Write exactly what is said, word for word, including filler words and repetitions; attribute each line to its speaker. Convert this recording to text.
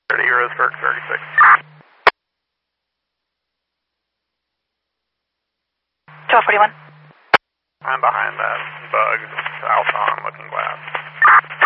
Speaker 1: thirty, Roseburg, thirty-six.
Speaker 2: twelve forty-one.
Speaker 1: I'm behind that bug, south on Looking Glass.